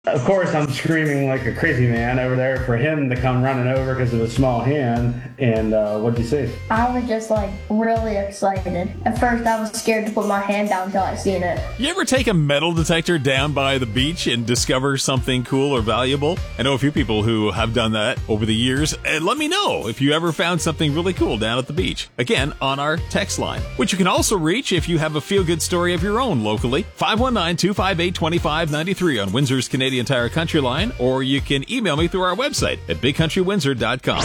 Of course, I'm screaming like a crazy man over there for him to come running over because of his small hand. And what'd you say? I was just like really excited. At first, I was scared to put my hand down until I seen it. You ever take a metal detector down by the beach and discover something cool or valuable? I know a few people who have done that over the years. And let me know if you ever found something really cool down at the beach. Again, on our text line, which you can also reach if you have a feel-good story of your own locally. 519-258-2593 on Windsor's Canadian Tire Country Line, or you can email me through our website at bigcountrywindsor.com.